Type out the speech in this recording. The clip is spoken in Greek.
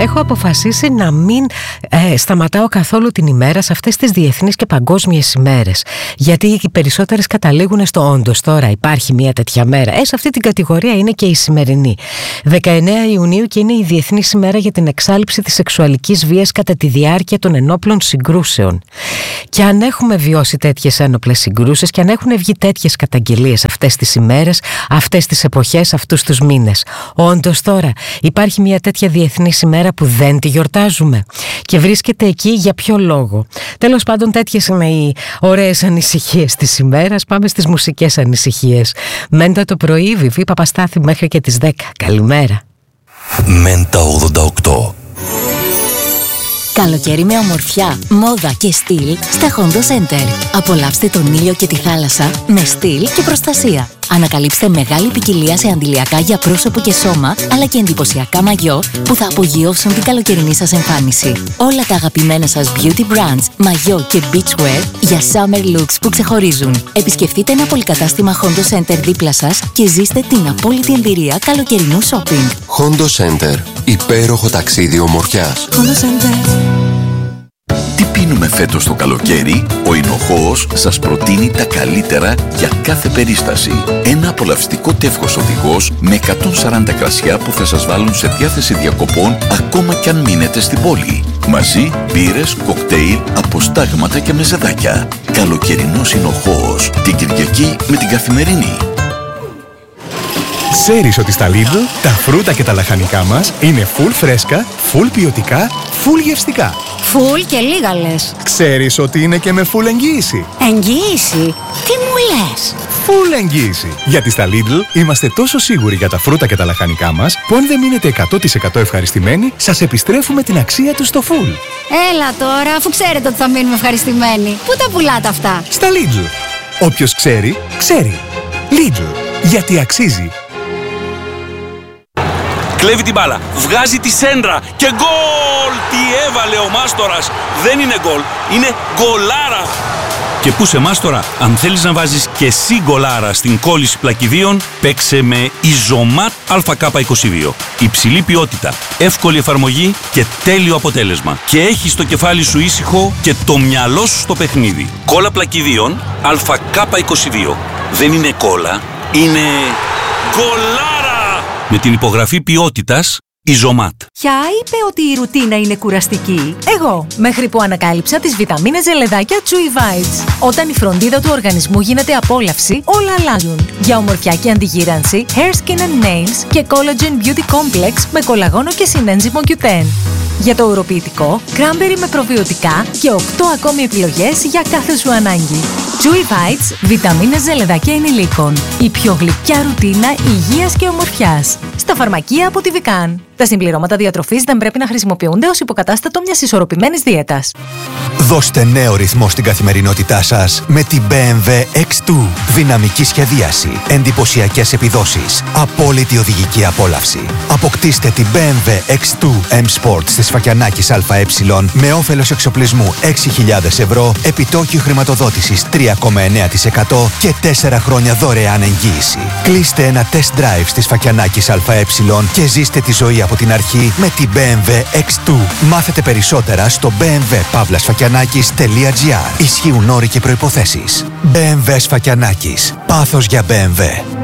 Έχω αποφασίσει να μην σταματάω καθόλου την ημέρα σε αυτές τις διεθνείς και παγκόσμιες ημέρες. Γιατί οι περισσότερες καταλήγουν στο όντως τώρα υπάρχει μια τέτοια μέρα. Σε αυτή την κατηγορία είναι και η σημερινή. 19 Ιουνίου και είναι η Διεθνής ημέρα για την εξάλειψη της σεξουαλικής βίας κατά τη διάρκεια των ενόπλων συγκρούσεων. Και αν έχουμε βιώσει τέτοιες ένοπλες συγκρούσεις και αν έχουν βγει τέτοιες καταγγελίες αυτές τις ημέρες, αυτές τις εποχές, αυτούς τους μήνες, όντως τώρα υπάρχει μια τέτοια διεθνής ημέρα που δεν τη γιορτάζουμε και βρίσκεται εκεί για ποιο λόγο? Τέλος πάντων, τέτοιες είναι οι ωραίες ανησυχίες της ημέρας. Πάμε στις μουσικές ανησυχίες. Μέντα το πρωί, Βιβί Παπαστάθη μέχρι και τις 10. Καλημέρα. Μέντα 88. Καλοκαίρι με ομορφιά, μόδα και στυλ στα Hondo Center. Απολαύστε τον ήλιο και τη θάλασσα με στυλ και προστασία. Ανακαλύψτε μεγάλη ποικιλία σε αντιλιακά για πρόσωπο και σώμα, αλλά και εντυπωσιακά μαγιό που θα απογειώσουν την καλοκαιρινή σας εμφάνιση. Όλα τα αγαπημένα σας beauty brands, μαγιό και beachwear για summer looks που ξεχωρίζουν. Επισκεφτείτε ένα πολυκατάστημα Hondo Center δίπλα σας και ζήστε την απόλυτη εμπειρία καλοκαιρινού shopping. Hondo Center. Υπέροχο ταξίδι ομορφιάς. Hondo Center. Τι πίνουμε φέτος το καλοκαίρι? Ο Ινοχώος σας προτείνει τα καλύτερα για κάθε περίσταση. Ένα απολαυστικό τεύχος οδηγός με 140 κρασιά που θα σας βάλουν σε διάθεση διακοπών ακόμα κι αν μείνετε στην πόλη. Μαζί, μπύρες, κοκτέιλ, αποστάγματα και μεζεδάκια. Καλοκαιρινός Ινοχώος. Την Κυριακή με την Καθημερινή. Ξέρεις ότι στα Lidl τα φρούτα και τα λαχανικά μας είναι full φρέσκα, full ποιοτικά, full γευστικά. Full και λίγα λες. Ξέρεις ότι είναι και με full εγγύηση. Εγγύηση? Τι μου λες? Full εγγύηση. Γιατί στα Lidl είμαστε τόσο σίγουροι για τα φρούτα και τα λαχανικά μας που αν δεν μείνετε 100% ευχαριστημένοι, σας επιστρέφουμε την αξία τους στο full. Έλα τώρα, αφού ξέρετε ότι θα μείνουμε ευχαριστημένοι. Πού τα πουλάτε αυτά? Στα Lidl. Όποιος ξέρει, ξέρει. Lidl. Γιατί αξίζει. Κλέβει την μπάλα, βγάζει τη σέντρα και γκολ! Τι έβαλε ο Μάστορας! Δεν είναι γκολ, είναι γκολάρα! Και πού σε Μάστορα, αν θέλεις να βάζεις και εσύ γκολάρα στην κόλληση πλακιδίων, παίξε με Ιζωμάτ ΑΚ22. Υψηλή ποιότητα, εύκολη εφαρμογή και τέλειο αποτέλεσμα. Και έχεις το κεφάλι σου ήσυχο και το μυαλό σου στο παιχνίδι. Κόλλα πλακιδίων ΑΚ22. Δεν είναι κόλλα, είναι γκολάρα! Με την υπογραφή ποιότητας Ιζωμάτ. Ποια είπε ότι η ρουτίνα είναι κουραστική? Εγώ, μέχρι που ανακάλυψα τις βιταμίνες ζελεδάκια Chewy Vites. Όταν η φροντίδα του οργανισμού γίνεται απόλαυση, όλα αλλάζουν. Για ομορφιά και αντιγύρανση, Hair, Skin and Nails και Collagen Beauty Complex με κολαγόνο και συνένζυμο Q10. Για το ουροποιητικό, Cranberry με προβιωτικά και 8 ακόμη επιλογές για κάθε σου ανάγκη. Chewy Vites, βιταμίνες ζελεδάκια ενηλίκων. Η πιο γλυκιά ρουτίνα υγείας και ομορφιάς. Στα φαρμακεία από τη Vican. Τα συμπληρώματα διατροφής δεν πρέπει να χρησιμοποιούνται ως υποκατάστατο μιας ισορροπημένης δίαιτας. Δώστε νέο ρυθμό στην καθημερινότητά σας με την BMW X2. Δυναμική σχεδίαση, εντυπωσιακές επιδόσεις, απόλυτη οδηγική απόλαυση. Αποκτήστε την BMW X2 M Sport στη Σφακιανάκης ΑΕ με όφελος εξοπλισμού 6.000 ευρώ, επιτόκιο χρηματοδότησης 3,9% και 4 χρόνια δωρεάν εγγύηση. Κλείστε ένα test drive στη Σφακιανάκης ΑΕ και ζήστε τη ζωή από την αρχή με την BMW X2. Μάθετε περισσότερα στο bmw-sfakianakis.gr. Ισχύουν όροι και προϋποθέσεις. BMW Σφακιανάκης. Πάθος για BMW.